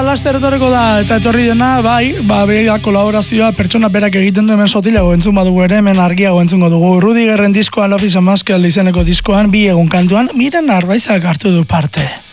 laster etorreko da, eta etorri dena, beha kolaborazioa pertsona berak egiten du hemen sotilago entzun badugu ere, hemen argiago entzungo dugu. Rudigerren diskoan, Love is a Muscle izeneko diskoan, 2 egun kantuan, Miren Arbaizak hartu du parte.